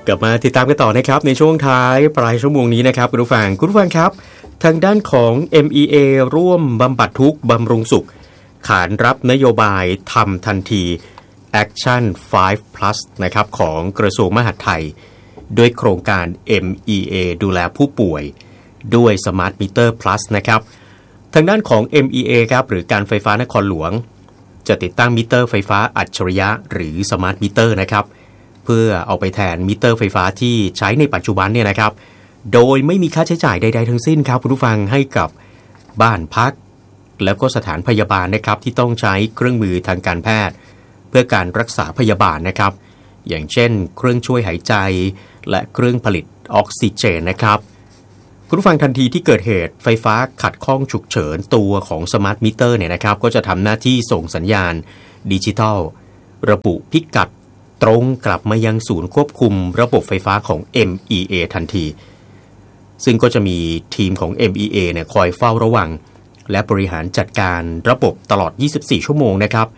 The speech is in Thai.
กลับมาติดตามกันต่อนะครับในช่วงท้ายปลายชั่วโมงนี้นะครับคุณผู้ฟังครับทางด้านของ MEA ร่วมบำบัดทุกข์บำรุงสุขขานรับนโยบายทำทันที Action 5 Plus นะครับของกระทรวงมหาดไทยด้วยโครงการ MEA ดูแลผู้ป่วยด้วย Smart Meter Plus นะครับทางด้านของ MEA ครับหรือการไฟฟ้านครหลวงจะติดตั้งมิเตอร์ไฟฟ้าอัจฉริยะหรือ Smart Meter นะครับเพื่อเอาไปแทนมิเตอร์ไฟฟ้าที่ใช้ในปัจจุบันเนี่ยนะครับโดยไม่มีค่าใช้จ่ายใดๆทั้งสิ้นครับคุณผู้ฟังให้กับบ้านพักแล้วก็สถานพยาบาลนะครับที่ต้องใช้เครื่องมือทางการแพทย์เพื่อการรักษาพยาบาลนะครับอย่างเช่นเครื่องช่วยหายใจและเครื่องผลิตออกซิเจนนะครับคุณผู้ฟังทันทีที่เกิดเหตุไฟฟ้าขัดข้องฉุกเฉินตัวของสมาร์ทมิเตอร์เนี่ยนะครับก็จะทำหน้าที่ส่งสัญญาณดิจิทัลระบุพิกัดตรงกลับมายังศูนย์ควบคุมระบบไฟฟ้าของ MEA ทันทีซึ่งก็จะมีทีมของ MEA เนี่ยคอยเฝ้าระวังและบริหารจัดการระบบตลอด24ชั่วโมงนะครับ